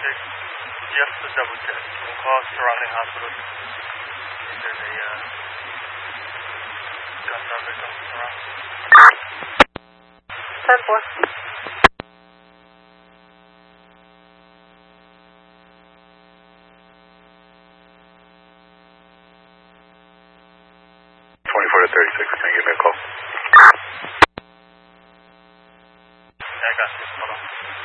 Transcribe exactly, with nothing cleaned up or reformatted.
Just to double check, we'll call surrounding hospitals. If there's a uh, gunshot victim around. ten four. twenty-four to thirty-six, can you give me a call? Yeah, I got you. Hold on.